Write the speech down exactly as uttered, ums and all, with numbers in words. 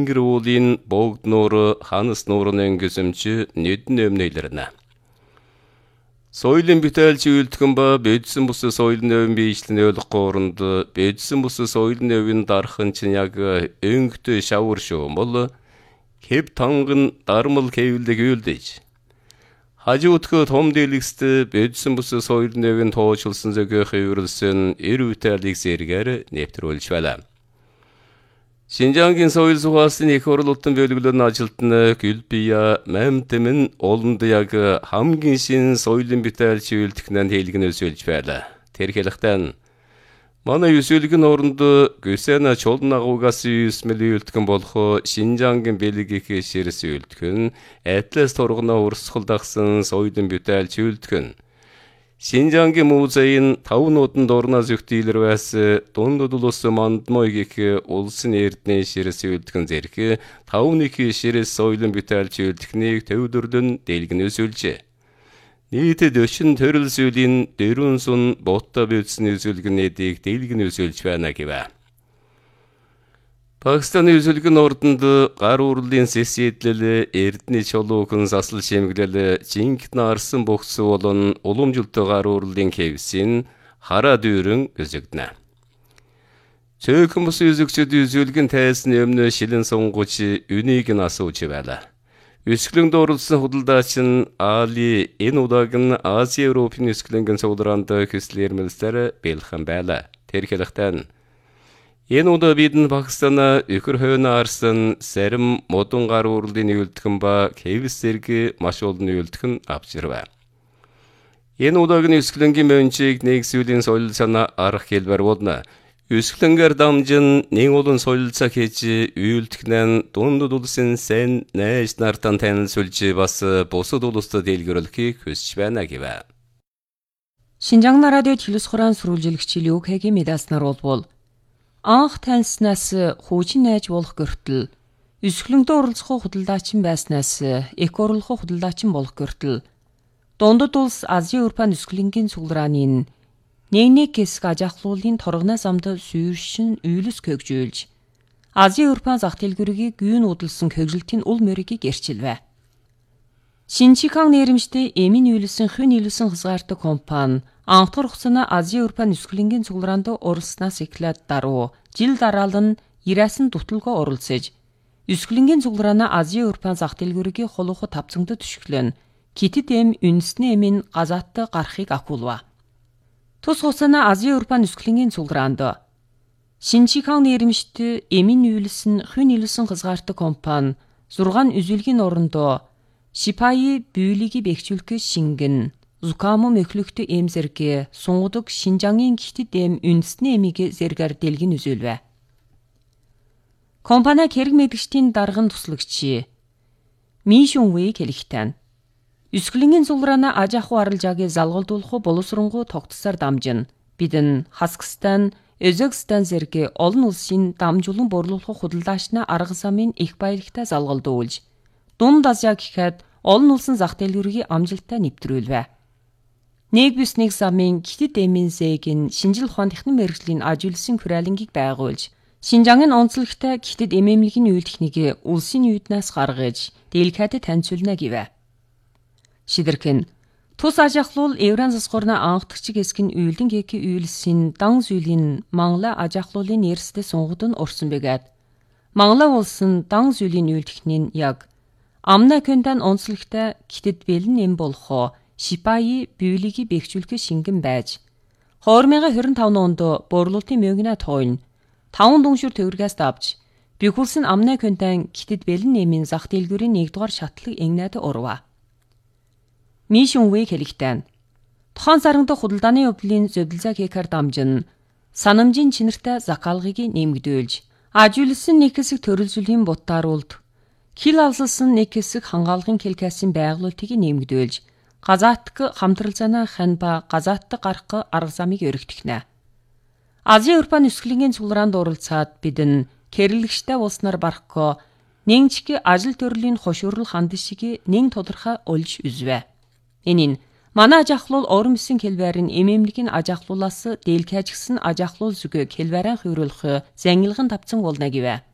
Тэнгэр уулын богд нууру, ханас нуурын гэсэмчи нэдэн өмнөйлөрнө. Соёлын бүтээлч үйлдэх ба бэдсэн бус соёлын өвн бийчлэн ойлгох оронд бэдсэн бус соёлын өвн дарахын чинь яг өнгөтэй шавар шүү. Мол хэв танган дармал хэвлэг үйлдэж. Хажуудх том дэлгэст бэдсэн бус соёлын өвн тоочилсан зөг хэвэрлсэн эр бүтээлийг зэргээр нэвтрүүлж байлаа. Шинжангийн соёл сугаасын их хурлын бөлгөлөн ажилтны Гүлбия Мамтэмэн олонд яг хамгийн шин соёлын бүтээлч үйлдэх-нэн хэлгэн өсөлж байлаа. Тэр хэлэхдээ манай өсөлгөн оронд Гүсэна чолнагуугаас юусмэл үйлдэх болох Шинжангийн бэлгийг ширс үйлдэх нь Атлас тургана урсгалдагсан соёлын бүтээлч үйлдэх нь Шинжангийн музейн тав нууданд орно зүйхтийлэр байс дунд улс мандмойгих улсын эрдний ширс үйлдэх зэрэг тав нэг ширс соёлын бүтээлч үйлдэхнийг төвдөрдөн дэлгэн өсөлжээ. Нийтэд өшин төрөл сүлийн дөрвөн сун ботта бэлсний өсөлгөнэдийг дэлгэн өсөлж байна гэвэ. Пакистаны өсөлгөн ордонд гар урлын сэсэдлэл эрдний чулуукын засал шимгэлэл жинкт нарсан бөхсө болон уламжлалт гар урлын хэвсийн хараа дүүрэн өсөгдөнө. Цөөхөн бус үзэгчд өсөлгөн тайсны өмнө шилэн сунгууч үнийг нь асууж байлаа. Өсгөлөнд оролцсон худалдаач нь Али энэ удааг нь Ази Европын өсгөлөнгөн суулраанд хэслэрмэлсээр бэлхэн байлаа. Тэр хэлэхдээ энэ удаа бидэн Пакистана өхөр хойно арсан сарим модон гар урлын үйлдэхэн ба хэвс зэрэг маш олон үйлдэхэн авч ирвэ. Энэ удааг нь өсгөлөнгийн мөнчийг нэгсүүлийн соёл санаа арга хэлбэр болно. Өсгөлөнгөр дамжин нэг олон соёл цаг хийж үйлдэхнэн дунд улсын сэн найз нартан танилцуулж бас бусад улсад дэлгэрүүлэхийг хүсэж байна гэвэ. Шинжаан радио телевиз хураан сүрүүлжлэгч Люкегийн медаснаар болбол анх таньснаас хүүчин найз болох гэртэл өсгөлөндөө оролцох худалдаачин байснаас эк орлох худалдаачин болох гэртэл дундад улс Ази Европын өсгөлөнгийн цугларааны нэг нэг хэсэг аж ахлуулын торгоноос амд сүйршин үйлс көгжүүлж Ази Европын зах дэлгүүрийг гүйн удалсан көгжилтийн ул мөрийг эрчилвэ. Шинчикан нэрмжтэй эмийн үйлсэн хүн үйлсэн хязгаартаг компани анхдагар хугацааны Ази Европын өсгөлөнгийн цуглараанд оролцснаас эхлээд даруй жил дараал нь ирээсэн дуталгаа оролцож өсгөлөнгийн цугларааны Ази Европын зах дэлгүүрийн холуухад тавцангад төшөглөн китэд эм үндэсний эмийн газааттай гарахыг ахуулва. Тус хугацааны Ази Европын өсгөлөнгийн цуглараанд Шинчикан нэрмжтэй эмийн үйлсэн хүн үйлсэн хязгаартаг компани зургаан үзүүлгийн орондоо Шипаи бүүлigi бэхжүүлэх шингэн Зукамо мөхлөгтэй эм зэрэг сунгудаг Шинжангийн китэд эм үндэсний эмийг зэргээр дэлгэн үзүүлвэ. Компани хэрэг мэдгчдийн дарган туслагч Мишүнвэ хэлэхдээ өсгөлөнгийн цугларааны аж ахуй арилжааг залгуулдуулах боловсронгуй тогтсоор дамжин бидэн Хазакстан, Өзбекстан зэрэг олон улсын дамжуулан борлуулах худалдаачны арга замын их баялагтай залгалдуулж Дунд Азиа гэхэд олон улсын зах дэлгүүрийн амжилттай нэвтрүүлвэ. Нэг бүс нэг замын китэд эмийн зээгийн шинжил ухаан техник мэргэжлийн ажилсан хүрээлэнгийг байгуулж Шинжангийн онцлогтой китэд эмэмлэгийн үйл техникийг улсын үеднээс гаргаж дэлгэхэд таньцуулна гэвэ. Шидэрхэн тус аж ахлуул Евран засгуурна анхдагчиг эсгэн үйлдэн гэки үйлсийн дан зүйлийн Мангла аж ахлуулын нэрстэй сунгад нь орсон бэгээд Мангла улсын дан зүйлийн үйл техникийн яг Амна көнтэн онцлогтой китэд бэлэн эм болохоо Шипаи бүүлigi бэхжүүлэх шингэн байж две тысячи двадцать пять онд борлуулалтын мөнгөний тойн таван дүншүр төгрөгөөс давж бихүүлсэн амна көнтэн китэд бэлэн эмийн зах дэлгүүрийн нэгдүгээр шатлаг энгнэд урва. Мишүнвэ хэлэхдээ тухайн саранд худалдааны явдлын зөвлөлзөө хийхээр дамжин санамжийн чинэртэй закалгыг нэмэгдүүлж ажиулсан нэг хэсэг төрөлжлийн бутааруулд хил авсалсан нэг хэсэг хангаалгын хэлкээсийн байгуулалтыг нэмэгдүүлж газаатг хамтралзана хан ба газаатг гарах арга замыг өргөтгөнэ. Ази Европын өсгөлөнгийн цуглараанд оролцоод бидэн кэрлэгчтэй улснаар барахгүй нэгчиг ажил төрлийн хошуурал ханд шиг нэг тодорхой олж үзвэ. Энэ нь манай аж ахлуул орон мэсэн хэлбэрийн эмэмлэгийн аж ахлуулаас дэлгэжсэн аж ахлуул зүг хэлбэрэн хөрөлөх зангилган тавцан болно гэвэ.